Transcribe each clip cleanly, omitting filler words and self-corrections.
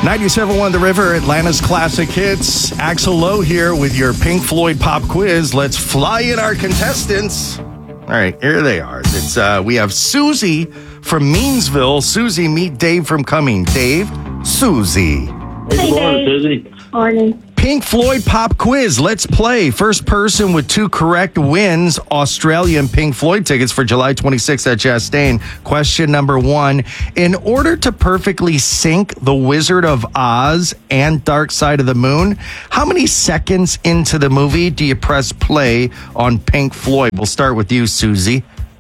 97.1 The River, Atlanta's classic hits. Axl Lowe here with your Pink Floyd pop quiz. Let's fly in our contestants. All right, here they are. We have Susie from Meansville. Susie, meet Dave from Cumming. Dave, Susie. Hey, Dave. Susie. Morning. Pink Floyd pop quiz. Let's play. First person with 2 correct wins Australian Pink Floyd tickets for July 26th at Chastain. Question number 1. In order to perfectly sync The Wizard of Oz and Dark Side of the Moon, how many seconds into the movie do you press play on Pink Floyd? We'll start with you, Susie.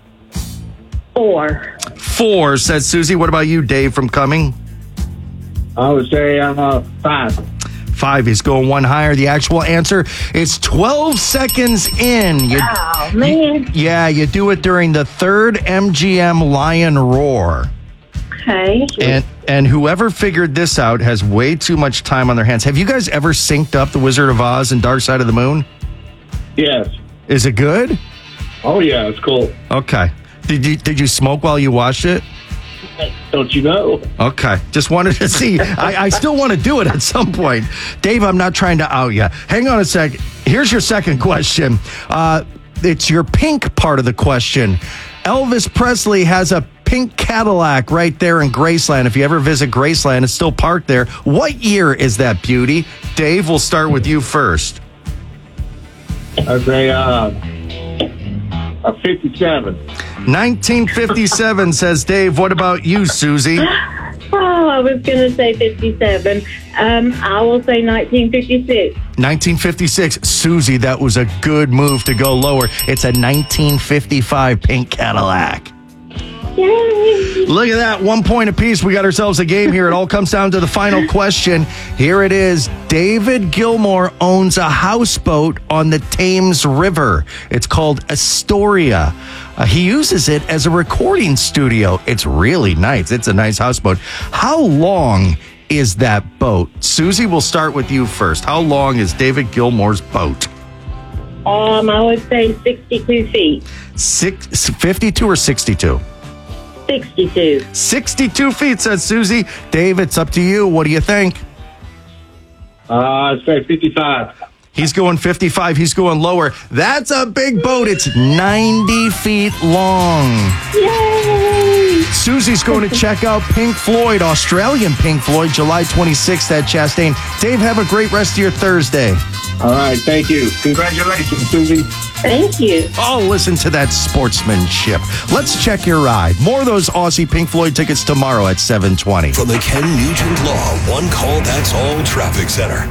4. 4, says Susie. What about you, Dave from Cumming? I would say 5. 5. He's going 1 higher. The actual answer is 12 seconds in. Oh, man. You do it during the 3rd MGM Lion Roar. Okay. And whoever figured this out has way too much time on their hands. Have you guys ever synced up The Wizard of Oz and Dark Side of the Moon? Yes. Is it good? Oh, yeah, it's cool. Okay. Did you smoke while you watched it? Don't you know? Okay. Just wanted to see. I still want to do it at some point. Dave, I'm not trying to out you. Hang on a sec. Here's your second question. It's your pink part of the question. Elvis Presley has a pink Cadillac right there in Graceland. If you ever visit Graceland, it's still parked there. What year is that beauty? Dave, we'll start with you first. I'd say 57. 1957, says Dave. What about you, Susie? Oh, I was going to say 57. I will say 1956. 1956. Susie, that was a good move to go lower. It's a 1955 pink Cadillac. Yay! Look at that. 1 point apiece. We got ourselves a game here. It all comes down to the final question. Here it is. David Gilmour owns a houseboat on the Thames River. It's called Astoria. He uses it as a recording studio. It's really nice. It's a nice houseboat. How long is that boat? Susie, we'll start with you first. How long is David Gilmour's boat? I would say 62 feet. 52 or 62? 62. 62 feet, says Susie. Dave, it's up to you. What do you think? I'd say 55. He's going 55. He's going lower. That's a big boat. It's 90 feet long. Yay! Susie's going to check out Pink Floyd, Australian Pink Floyd, July 26th at Chastain. Dave, have a great rest of your Thursday. All right, thank you. Congratulations, Susie. Thank you. Oh, listen to that sportsmanship. Let's check your ride. More of those Aussie Pink Floyd tickets tomorrow at 7:20. From the Ken Nugent Law One Call That's All Traffic Center.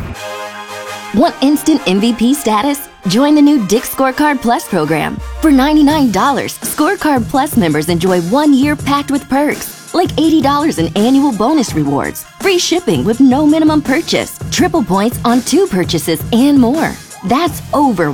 Want instant MVP status? Join the new Dick's Scorecard Plus program. For $99, Scorecard Plus members enjoy 1 year packed with perks, like $80 in annual bonus rewards, free shipping with no minimum purchase, triple points on 2 purchases, and more. That's over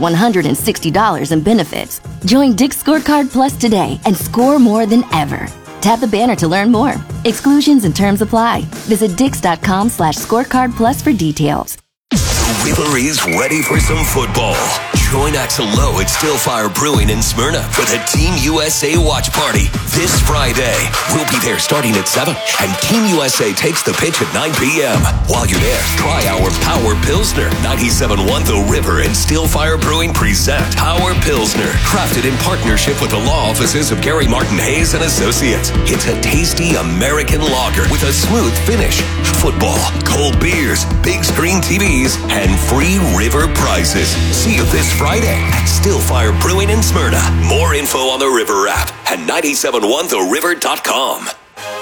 $160 in benefits. Join Dick's Scorecard Plus today and score more than ever. Tap the banner to learn more. Exclusions and terms apply. Visit dix.com/scorecard plus for details. The River is ready for some football. Join Axl Lowe at Stillfire Brewing in Smyrna for the Team USA watch party this Friday. We'll be there starting at 7, and Team USA takes the pitch at 9 p.m. While you're there, try our Power Pilsner. 97.1 The River and Stillfire Brewing present Power Pilsner, crafted in partnership with the law offices of Gary Martin Hayes and Associates. It's a tasty American lager with a smooth finish. Football, cold beers, big screen TVs, and free river prizes. See you this Friday at Stillfire Brewing in Smyrna. More info on the River app at 971theriver.com.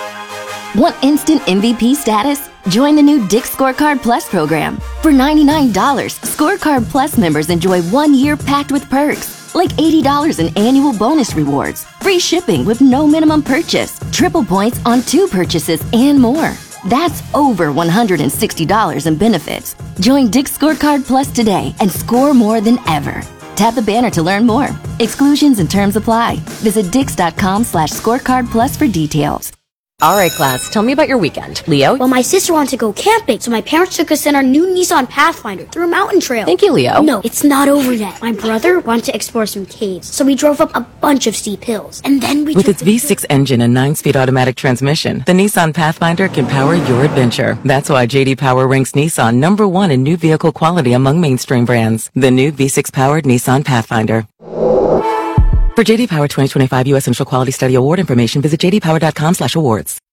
Want instant MVP status? Join the new Dick's Scorecard Plus program. For $99, Scorecard Plus members enjoy 1 year packed with perks, like $80 in annual bonus rewards, free shipping with no minimum purchase, triple points on 2 purchases, and more. That's over $160 in benefits. Join Dick's Scorecard Plus today and score more than ever. Tap the banner to learn more. Exclusions and terms apply. Visit dix.com/scorecard plus for details. All right, class, tell me about your weekend. Leo? Well, my sister wanted to go camping, so my parents took us in our new Nissan Pathfinder through a mountain trail. Thank you, Leo. No, it's not over yet. My brother wanted to explore some caves, so we drove up a bunch of steep hills. And then we With its V6 engine and 9-speed automatic transmission, the Nissan Pathfinder can power your adventure. That's why J.D. Power ranks Nissan #1 in new vehicle quality among mainstream brands. The new V6-powered Nissan Pathfinder. For J.D. Power 2025 U.S. Initial Quality Study Award information, visit jdpower.com/awards.